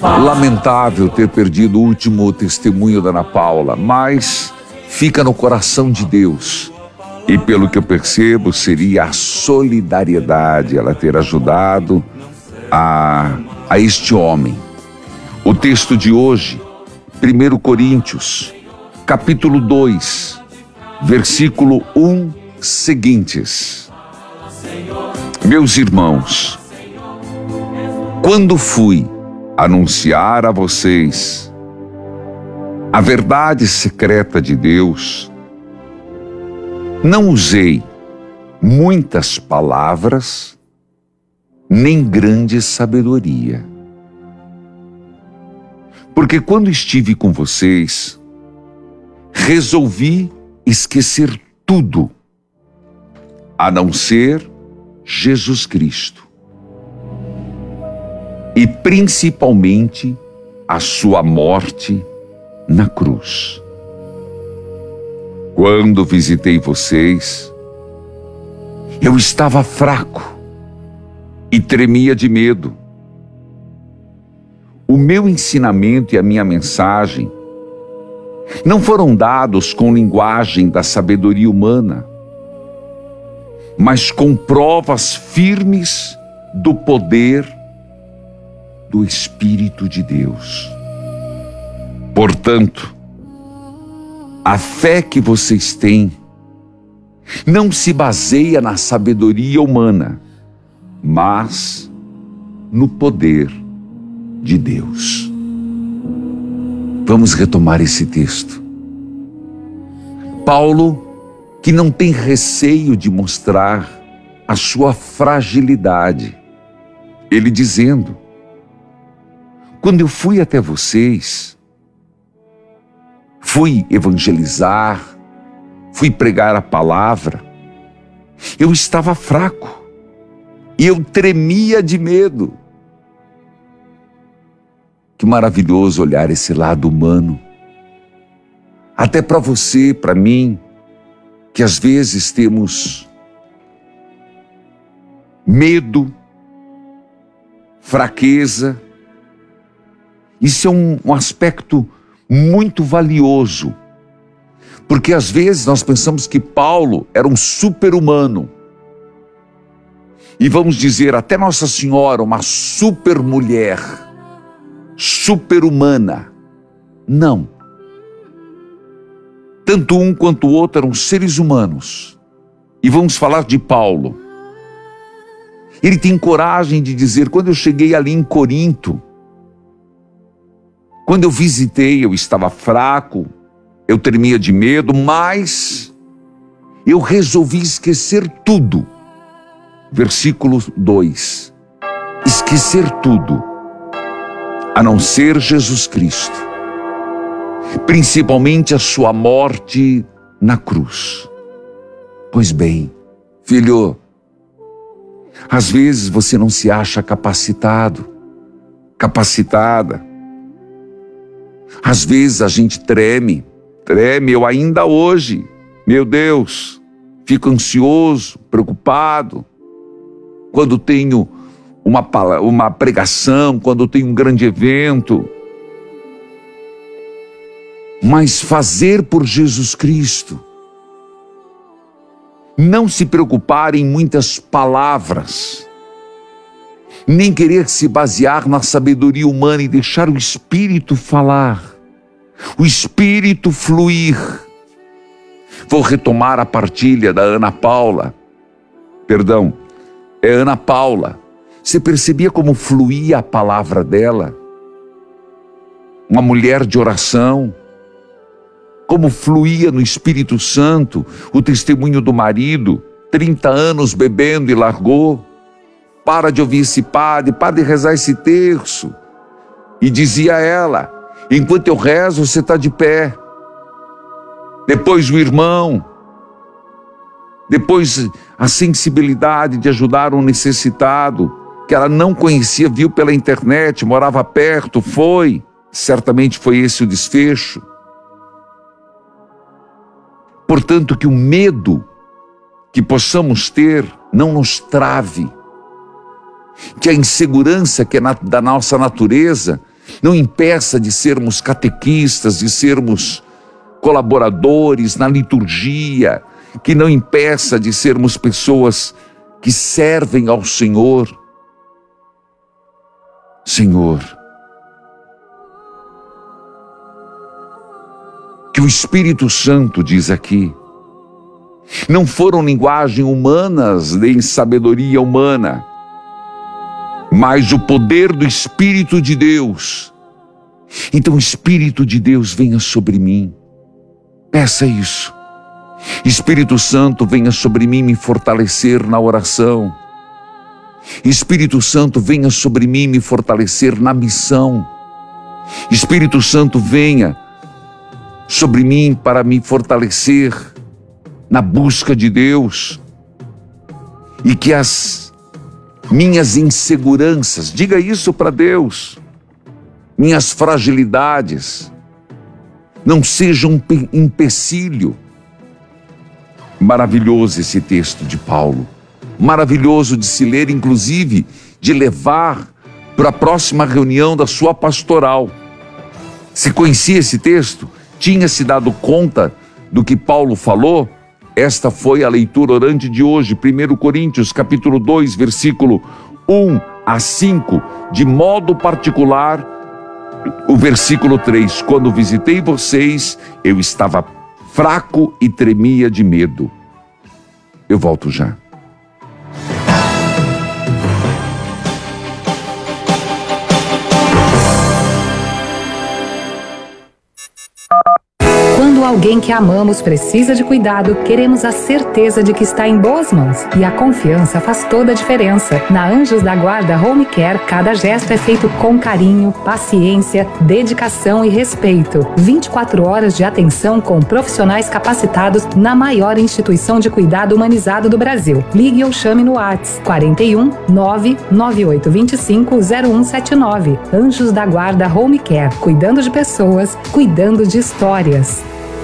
Lamentável ter perdido o último testemunho da Ana Paula, mas fica no coração de Deus. E pelo que eu percebo, seria a solidariedade ela ter ajudado a este homem. O texto de hoje, 1 Coríntios, capítulo 2, versículo 1 seguintes. Meus irmãos, quando fui anunciar a vocês a verdade secreta de Deus, não usei muitas palavras, nem grande sabedoria. Porque quando estive com vocês, resolvi esquecer tudo, a não ser Jesus Cristo. E principalmente a sua morte na cruz. Quando visitei vocês, eu estava fraco e tremia de medo. O meu ensinamento e a minha mensagem não foram dados com linguagem da sabedoria humana, mas com provas firmes do poder do Espírito de Deus. Portanto, a fé que vocês têm não se baseia na sabedoria humana, mas no poder de Deus. Vamos retomar esse texto. Paulo, que não tem receio de mostrar a sua fragilidade, ele dizendo: quando eu fui até vocês, fui evangelizar, fui pregar a palavra, eu estava fraco e eu tremia de medo. Que maravilhoso olhar esse lado humano. Até para você, para mim, que às vezes temos medo, fraqueza. Isso é um aspecto muito valioso, porque às vezes nós pensamos que Paulo era um super-humano. E vamos dizer, até Nossa Senhora, uma super-mulher, super-humana. Não. Tanto um quanto o outro eram seres humanos. E vamos falar de Paulo. Ele tem coragem de dizer, quando eu cheguei ali em Corinto, quando eu visitei, eu estava fraco, eu tremia de medo, mas eu resolvi esquecer tudo. Versículo 2. Esquecer tudo, a não ser Jesus Cristo, principalmente a sua morte na cruz. Pois bem, filho, às vezes você não se acha capacitado, capacitada. Às vezes a gente treme, eu ainda hoje, meu Deus, fico ansioso, preocupado, quando tenho uma pregação, quando tenho um grande evento. Mas fazer por Jesus Cristo, não se preocupar em muitas palavras, nem querer se basear na sabedoria humana e deixar o Espírito falar, o Espírito fluir. Vou retomar a partilha da Ana Paula. É Ana Paula. Você percebia como fluía a palavra dela? Uma mulher de oração. Como fluía no Espírito Santo o testemunho do marido, 30 anos bebendo e largou. Para de ouvir esse padre, para de rezar esse terço. E dizia ela, enquanto eu rezo, você está de pé. Depois o irmão, depois a sensibilidade de ajudar um necessitado, que ela não conhecia, viu pela internet, morava perto, foi. Certamente foi esse o desfecho. Portanto, que o medo que possamos ter não nos trave. Que a insegurança que é da nossa natureza não impeça de sermos catequistas, de sermos colaboradores na liturgia, que não impeça de sermos pessoas que servem ao Senhor. Senhor, que o Espírito Santo diz aqui, não foram linguagem humanas nem sabedoria humana, mas o poder do Espírito de Deus. Então o Espírito de Deus venha sobre mim. Peça isso. Espírito Santo, venha sobre mim me fortalecer na oração. Espírito Santo, venha sobre mim me fortalecer na missão. Espírito Santo, venha sobre mim para me fortalecer na busca de Deus. E que as minhas inseguranças, diga isso para Deus, minhas fragilidades, não sejam um empecilho. Maravilhoso esse texto de Paulo, maravilhoso de se ler, inclusive de levar para a próxima reunião da sua pastoral. Se conhecia esse texto, tinha se dado conta do que Paulo falou? Esta foi a leitura orante de hoje, 1 Coríntios, capítulo 2, versículo 1 a 5, de modo particular, o versículo 3, quando visitei vocês, eu estava fraco e tremia de medo. Eu volto já. Quando alguém que amamos precisa de cuidado, queremos a certeza de que está em boas mãos. E a confiança faz toda a diferença. Na Anjos da Guarda Home Care, cada gesto é feito com carinho, paciência, dedicação e respeito. 24 horas de atenção com profissionais capacitados na maior instituição de cuidado humanizado do Brasil. Ligue ou chame no WhatsApp 41 99825 0179. Anjos da Guarda Home Care, cuidando de pessoas, cuidando de histórias.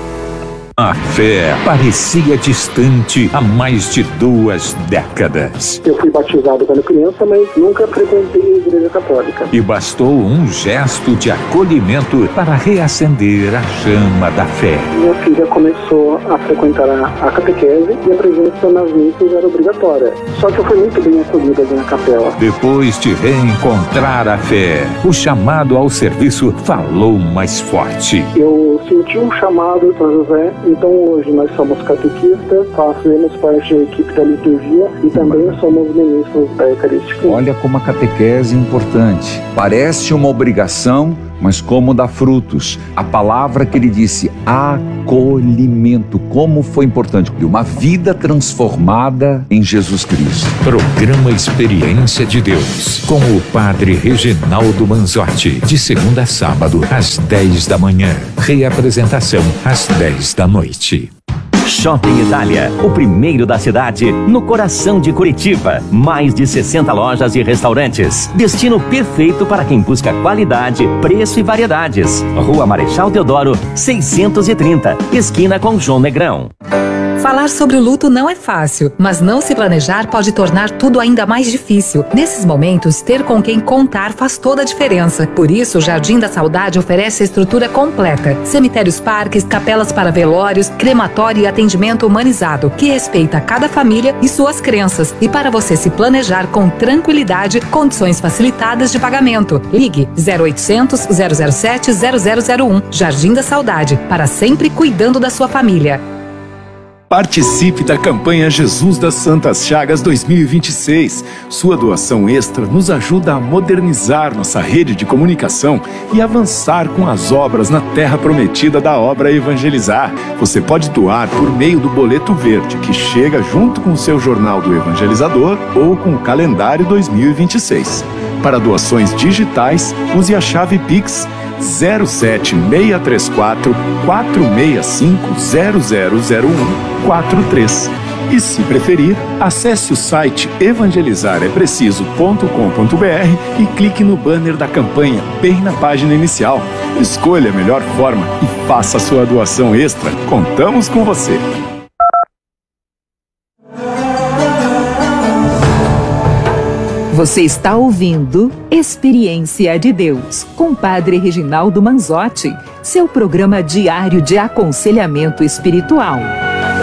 A fé parecia distante há mais de 2 décadas. Eu fui batizado quando criança, mas nunca frequentei a igreja católica. E bastou um gesto de acolhimento para reacender a chama da fé. Minha filha começou a frequentar a catequese e a presença nas missas era obrigatória. Só que eu fui muito bem acolhida ali na capela. Depois de reencontrar a fé, o chamado ao serviço falou mais forte. Eu senti um chamado para José. Então hoje nós somos catequistas, fazemos parte da equipe da liturgia e também somos ministros da Eucarística. Olha como a catequese é importante. Parece uma obrigação, mas como dá frutos. A palavra que ele disse, acolhimento, como foi importante. Uma vida transformada em Jesus Cristo. Programa Experiência de Deus, com o Padre Reginaldo Manzotti, de segunda a sábado, às 10 da manhã. Reapresentação, às 10 da noite. Shopping Itália, o primeiro da cidade, no coração de Curitiba. Mais de 60 lojas e restaurantes. Destino perfeito para quem busca qualidade, preço e variedades. Rua Marechal Deodoro, 630, esquina com João Negrão. Falar sobre o luto não é fácil, mas não se planejar pode tornar tudo ainda mais difícil. Nesses momentos, ter com quem contar faz toda a diferença. Por isso, o Jardim da Saudade oferece a estrutura completa. Cemitérios, parques, capelas para velórios, crematório e atendimento humanizado, que respeita cada família e suas crenças. E para você se planejar com tranquilidade, condições facilitadas de pagamento. Ligue 0800 007 0001. Jardim da Saudade, para sempre cuidando da sua família. Participe da campanha Jesus das Santas Chagas 2026. Sua doação extra nos ajuda a modernizar nossa rede de comunicação e avançar com as obras na terra prometida da obra Evangelizar. Você pode doar por meio do boleto verde, que chega junto com o seu jornal do Evangelizador ou com o calendário 2026. Para doações digitais, use a chave Pix 07634 465 000143. E se preferir, acesse o site evangelizarepreciso.com.br e clique no banner da campanha, bem na página inicial. Escolha a melhor forma e faça a sua doação extra. Contamos com você! Você está ouvindo Experiência de Deus, com Padre Reginaldo Manzotti, seu programa diário de aconselhamento espiritual.